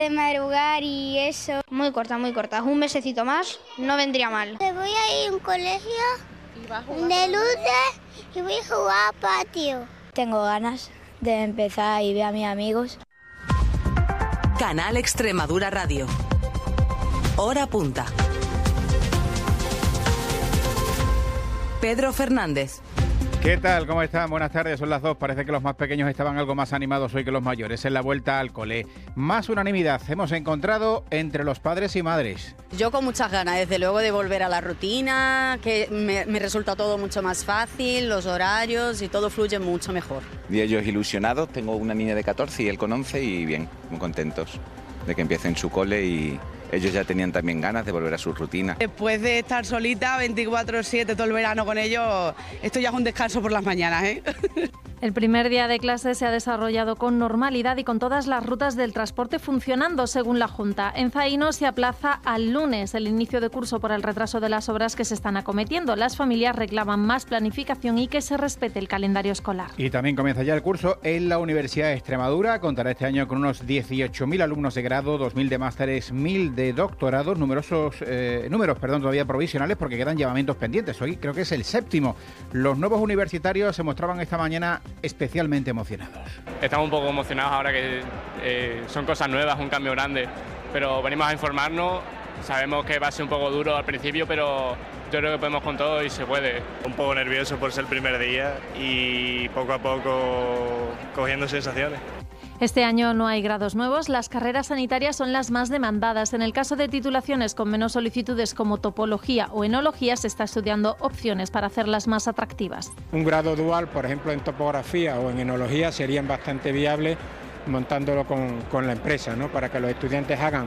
De madrugar y eso. Muy corta, muy corta. Un mesecito más no vendría mal. Me voy a ir a un colegio de luces y voy a jugar a patio. Tengo ganas de empezar y ver a mis amigos. Canal Extremadura Radio. Hora punta. Pedro Fernández. ¿Qué tal? ¿Cómo están? Buenas tardes, son las 2. Parece que los más pequeños estaban algo más animados hoy que los mayores en la vuelta al cole. Más unanimidad hemos encontrado entre los padres y madres. Yo con muchas ganas, desde luego, de volver a la rutina, que me resulta todo mucho más fácil, los horarios y todo fluye mucho mejor. Y ellos ilusionados, tengo una niña de 14 y él con 11 y bien, muy contentos de que empiecen su cole y ellos ya tenían también ganas de volver a su rutina. Después de estar solita 24/7 todo el verano con ellos, esto ya es un descanso por las mañanas, ¿eh? El primer día de clase se ha desarrollado con normalidad y con todas las rutas del transporte funcionando según la Junta. En Zaino se aplaza al lunes el inicio de curso por el retraso de las obras que se están acometiendo. Las familias reclaman más planificación y que se respete el calendario escolar. Y también comienza ya el curso en la Universidad de Extremadura. Contará este año con unos 18.000 alumnos de grado, 2.000 de másteres, 1.000 de doctorados, números todavía provisionales porque quedan llamamientos pendientes. Hoy creo que es el 7º. Los nuevos universitarios se mostraban esta mañana especialmente emocionados. Estamos un poco emocionados ahora que son cosas nuevas, un cambio grande, pero venimos a informarnos. Sabemos que va a ser un poco duro al principio, pero yo creo que podemos con todo y se puede. Un poco nervioso por ser el primer día y poco a poco cogiendo sensaciones. Este año no hay grados nuevos, las carreras sanitarias son las más demandadas. En el caso de titulaciones con menos solicitudes como topología o enología, se está estudiando opciones para hacerlas más atractivas. Un grado dual, por ejemplo, en topografía o en enología, serían bastante viables montándolo con la empresa, ¿no? Para que los estudiantes hagan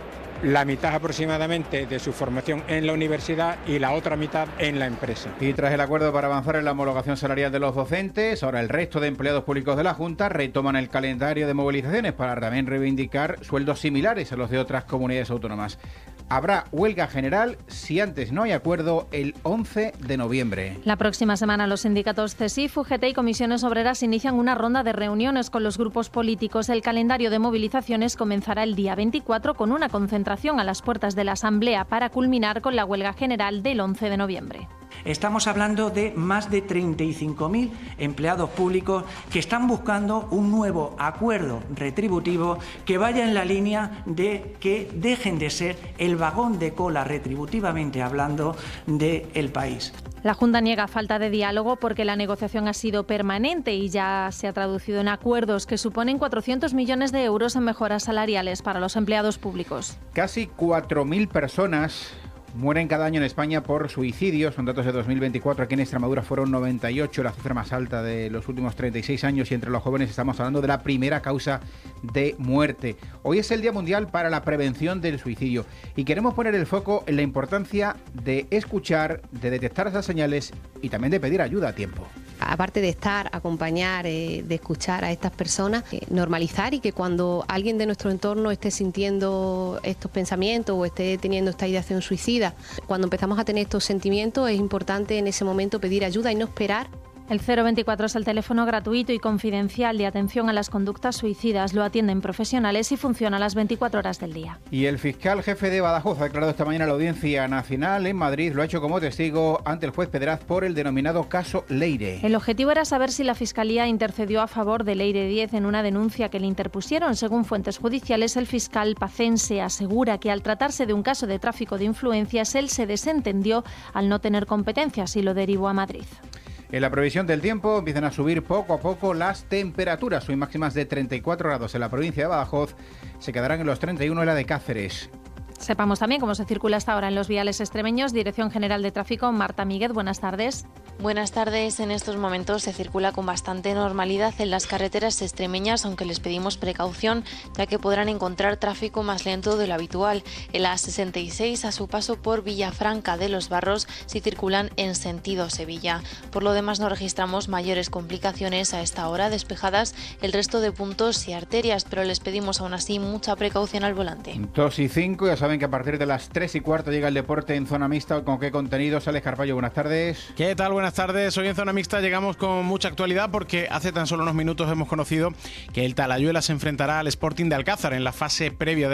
la mitad aproximadamente de su formación en la universidad y la otra mitad en la empresa. Y tras el acuerdo para avanzar en la homologación salarial de los docentes, ahora el resto de empleados públicos de la Junta retoman el calendario de movilizaciones para también reivindicar sueldos similares a los de otras comunidades autónomas. Habrá huelga general si antes no hay acuerdo el 11 de noviembre. La próxima semana los sindicatos CESIF, UGT y Comisiones Obreras inician una ronda de reuniones con los grupos políticos. El calendario de movilizaciones comenzará el día 24 con una concentración a las puertas de la Asamblea para culminar con la huelga general del 11 de noviembre. Estamos hablando de más de 35.000 empleados públicos que están buscando un nuevo acuerdo retributivo que vaya en la línea de que dejen de ser el vagón de cola retributivamente hablando del país. La Junta niega falta de diálogo porque la negociación ha sido permanente y ya se ha traducido en acuerdos que suponen 400 millones de euros en mejoras salariales para los empleados públicos. Casi 4.000 personas mueren cada año en España por suicidio. Son datos de 2024. Aquí en Extremadura fueron 98, la cifra más alta de los últimos 36 años. Y entre los jóvenes estamos hablando de la primera causa de muerte. Hoy es el Día Mundial para la Prevención del Suicidio. Y queremos poner el foco en la importancia de escuchar, de detectar esas señales y también de pedir ayuda a tiempo. Aparte de estar, acompañar, de escuchar a estas personas, normalizar y que cuando alguien de nuestro entorno esté sintiendo estos pensamientos o esté teniendo esta ideación suicida, cuando empezamos a tener estos sentimientos es importante en ese momento pedir ayuda y no esperar. El 024 es el teléfono gratuito y confidencial de atención a las conductas suicidas. Lo atienden profesionales y funciona a las 24 horas del día. Y el fiscal jefe de Badajoz ha declarado esta mañana a la Audiencia Nacional en Madrid. Lo ha hecho como testigo ante el juez Pedraz por el denominado caso Leire. El objetivo era saber si la Fiscalía intercedió a favor de Leire 10 en una denuncia que le interpusieron. Según fuentes judiciales, el fiscal pacense asegura que al tratarse de un caso de tráfico de influencias, él se desentendió al no tener competencias y lo derivó a Madrid. En la previsión del tiempo empiezan a subir poco a poco las temperaturas. Hoy máximas de 34 grados en la provincia de Badajoz, se quedarán en los 31 en la de Cáceres. Sepamos también cómo se circula hasta ahora en los viales extremeños. Dirección General de Tráfico, Marta Míguez, buenas tardes. Buenas tardes. En estos momentos se circula con bastante normalidad en las carreteras extremeñas, aunque les pedimos precaución, ya que podrán encontrar tráfico más lento de lo habitual. En la A66, a su paso por Villafranca de los Barros, si circulan en sentido Sevilla. Por lo demás, no registramos mayores complicaciones a esta hora, despejadas el resto de puntos y arterias, pero les pedimos aún así mucha precaución al volante. 2 y 5, ya saben que a partir de las 3 y cuarto llega el deporte en zona mixta. ¿Con qué contenidos? Alex Carballo, buenas tardes. ¿Qué tal? Buenas buenas tardes. Hoy en Zona Mixta llegamos con mucha actualidad porque hace tan solo unos minutos hemos conocido que el Talayuela se enfrentará al Sporting de Alcázar en la fase previa de